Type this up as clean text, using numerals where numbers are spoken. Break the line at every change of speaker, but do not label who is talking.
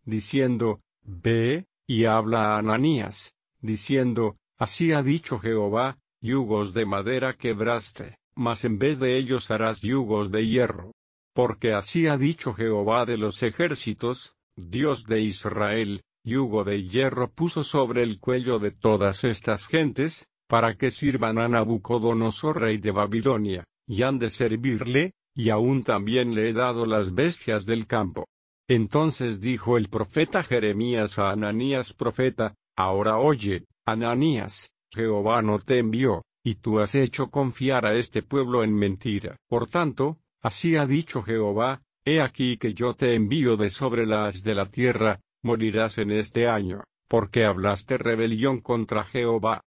diciendo, Ve, y habla a Ananías, diciendo, Así ha dicho Jehová, yugos de madera quebraste, mas en vez de ellos harás yugos de hierro. Porque así ha dicho Jehová de los ejércitos, Dios de Israel, yugo de hierro puso sobre el cuello de todas estas gentes, para que sirvan a Nabucodonosor rey de Babilonia, y han de servirle, y aún también le he dado las bestias del campo. Entonces dijo el profeta Jeremías a Ananías profeta, Ahora oye, Ananías, Jehová no te envió, y tú has hecho confiar a este pueblo en mentira. Por tanto, así ha dicho Jehová, he aquí que yo te envío de sobre la haz de la tierra, morirás en este año, porque hablaste rebelión contra Jehová.